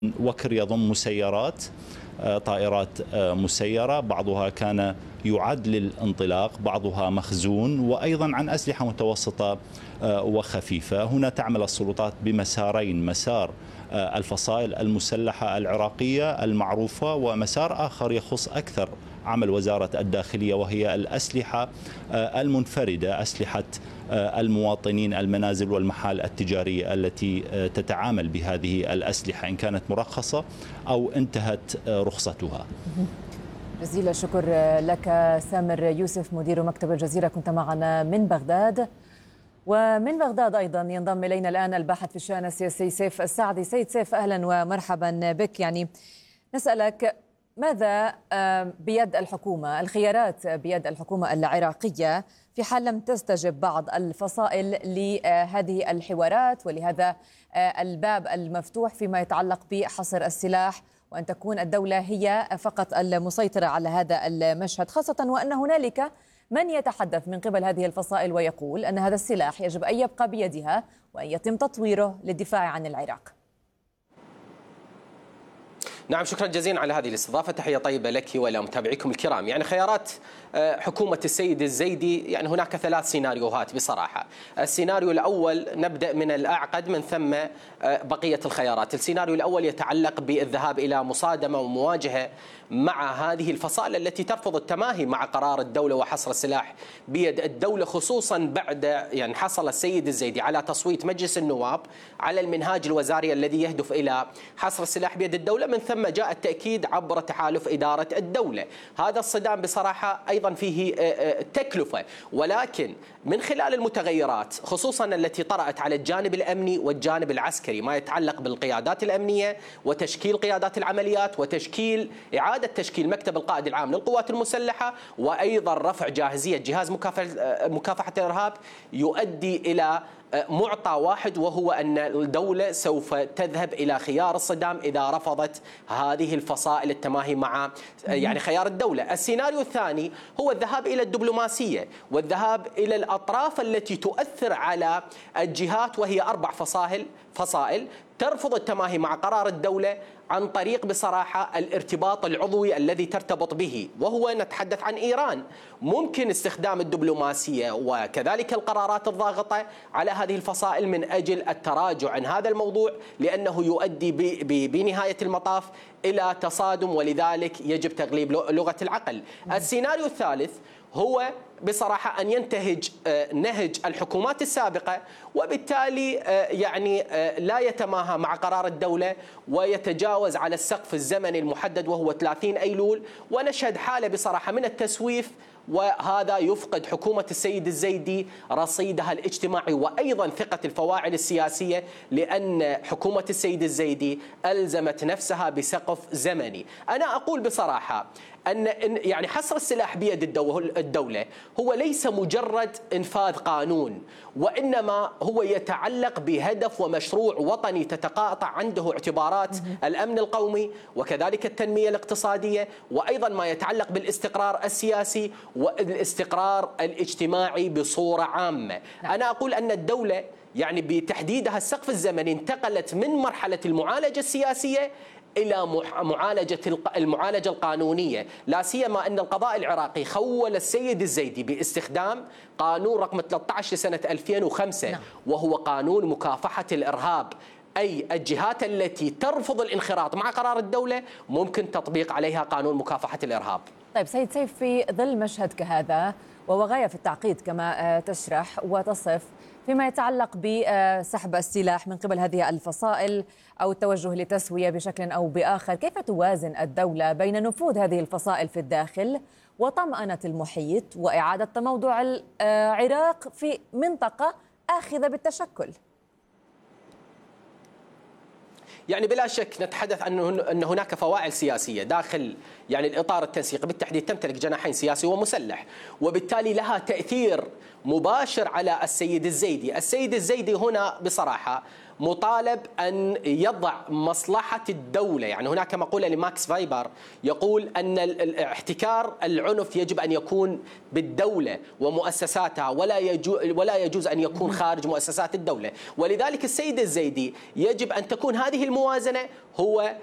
وكر يضم مسيرات، طائرات مسيرة، بعضها كان يعد للانطلاق، بعضها مخزون، وأيضا عن أسلحة متوسطة وخفيفة. هنا تعمل السلطات بمسارين: مسار الفصائل المسلحة العراقية المعروفة، ومسار آخر يخص أكثر عمل وزارة الداخلية، وهي الأسلحة المنفردة، أسلحة المواطنين، المنازل والمحال التجارية التي تتعامل بهذه الأسلحة إن كانت مرخصة أو انتهت رخصتها. جزيل الشكر لك سامر يوسف مدير مكتب الجزيرة، كنت معنا من بغداد. ومن بغداد أيضا ينضم إلينا الآن الباحث في الشأن السياسي سيف السعدي. سيد سيف، أهلا ومرحبا بك. يعني نسألك ماذا بيد الحكومة، الخيارات بيد الحكومة العراقية في حال لم تستجب بعض الفصائل لهذه الحوارات ولهذا الباب المفتوح فيما يتعلق بحصر السلاح، وأن تكون الدولة هي فقط المسيطرة على هذا المشهد، خاصة وأن هنالك من يتحدث من قبل هذه الفصائل ويقول أن هذا السلاح يجب أن يبقى بيدها وأن يتم تطويره للدفاع عن العراق؟ نعم، شكرا جزيلا على هذه الاستضافة. تحية طيبة لك ولمتابعيكم الكرام. يعني خيارات حكومة السيد الزيدي، يعني هناك 3 سيناريوهات بصراحة. السيناريو الأول نبدأ من الأعقد من ثم بقية الخيارات. السيناريو الأول يتعلق بالذهاب إلى مصادمة ومواجهة مع هذه الفصائل التي ترفض التماهي مع قرار الدولة وحصر السلاح بيد الدولة، خصوصا بعد يعني حصل السيد الزيدي على تصويت مجلس النواب على المنهاج الوزاري الذي يهدف إلى حصر السلاح بيد الدولة، من ثم جاء التأكيد عبر تحالف إدارة الدولة. هذا الصدام بصراحة أيضا فيه تكلفة، ولكن من خلال المتغيرات خصوصا التي طرأت على الجانب الأمني والجانب العسكري، ما يتعلق بالقيادات الأمنية وتشكيل قيادات العمليات وتشكيل إعادة تشكيل مكتب القائد العام للقوات المسلحة، وأيضا رفع جاهزية جهاز مكافحة الإرهاب، يؤدي إلى معطى واحد، وهو أن الدولة سوف تذهب إلى خيار الصدام إذا رفضت هذه الفصائل التماهي مع يعني خيار الدولة. السيناريو الثاني هو الذهاب إلى الدبلوماسية والذهاب إلى الأطراف التي تؤثر على الجهات، وهي 4 فصائل ترفض التماهي مع قرار الدولة عن طريق بصراحة الارتباط العضوي الذي ترتبط به، وهو نتحدث عن إيران. ممكن استخدام الدبلوماسية وكذلك القرارات الضاغطة على هذه الفصائل من أجل التراجع عن هذا الموضوع، لأنه يؤدي بنهاية المطاف إلى تصادم، ولذلك يجب تغليب لغة العقل. السيناريو الثالث هو بصراحة أن ينتهج نهج الحكومات السابقة، وبالتالي يعني لا يتماهى مع قرار الدولة ويتجاوز على السقف الزمني المحدد وهو 30 أيلول، ونشهد حالة بصراحة من التسويف، وهذا يفقد حكومة السيد الزيدي رصيدها الاجتماعي وأيضا ثقة الفواعل السياسية، لأن حكومة السيد الزيدي ألزمت نفسها بسقف زمني. أنا أقول بصراحة أن يعني حصر السلاح بيد الدولة هو ليس مجرد إنفاذ قانون، وإنما هو يتعلق بهدف ومشروع وطني تتقاطع عنده اعتبارات الأمن القومي وكذلك التنمية الاقتصادية، وأيضا ما يتعلق بالاستقرار السياسي والاستقرار الاجتماعي بصورة عامة. أنا أقول أن الدولة يعني بتحديدها السقف الزمني انتقلت من مرحلة المعالجة السياسية إلى المعالجة القانونية، لا سيما أن القضاء العراقي خول السيد الزيدي باستخدام قانون رقم 13 لسنة 2005، وهو قانون مكافحة الإرهاب، أي الجهات التي ترفض الانخراط مع قرار الدولة ممكن تطبيق عليها قانون مكافحة الإرهاب. طيب سيد سيف، في ظل مشهد كهذا وهو غاية في التعقيد كما تشرح وتصف فيما يتعلق بسحب السلاح من قبل هذه الفصائل أو التوجه لتسوية بشكل أو بآخر، كيف توازن الدولة بين نفوذ هذه الفصائل في الداخل وطمأنة المحيط وإعادة تموضع العراق في منطقة آخذة بالتشكل؟ يعني بلا شك نتحدث أن هناك فواعل سياسية داخل يعني الإطار التنسيقي، بالتحديد تمتلك جناحين سياسي ومسلح، وبالتالي لها تأثير مباشر على السيد الزيدي. السيد الزيدي هنا بصراحة مطالب أن يضع مصلحة الدولة، يعني هناك مقولة لماكس فايبر يقول أن احتكار العنف يجب أن يكون بالدولة ومؤسساتها ولا يجوز أن يكون خارج مؤسسات الدولة. ولذلك السيد الزيدي يجب أن تكون هذه الموازنة هو